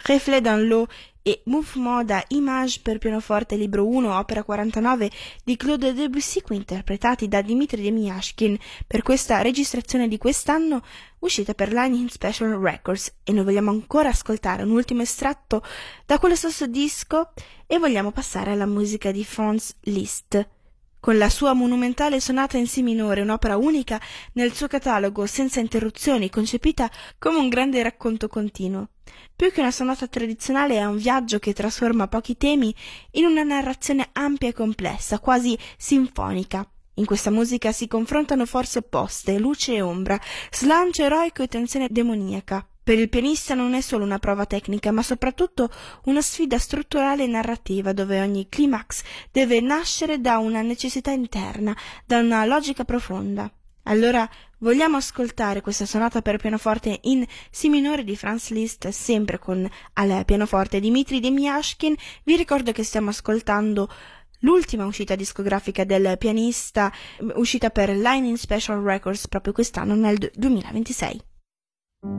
Reflet dans l'eau e Mouvement da Image per pianoforte libro 1, opera 49 di Claude Debussy, qui interpretati da Dmitri Demyashkin per questa registrazione di quest'anno, uscita per Lightning Special Records. E noi vogliamo ancora ascoltare un ultimo estratto da quello stesso disco e vogliamo passare alla musica di Franz Liszt. Con la sua monumentale sonata in Si minore, un'opera unica nel suo catalogo, senza interruzioni, concepita come un grande racconto continuo. Più che una sonata tradizionale è un viaggio che trasforma pochi temi in una narrazione ampia e complessa, quasi sinfonica. In questa musica si confrontano forze opposte, luce e ombra, slancio eroico e tensione demoniaca. Per il pianista non è solo una prova tecnica, ma soprattutto una sfida strutturale e narrativa, dove ogni climax deve nascere da una necessità interna, da una logica profonda. Allora, vogliamo ascoltare questa sonata per pianoforte in Si minore di Franz Liszt, sempre con al pianoforte Dmitri Demyashkin. Vi ricordo che stiamo ascoltando l'ultima uscita discografica del pianista, uscita per Lightning Special Records proprio quest'anno nel 2026.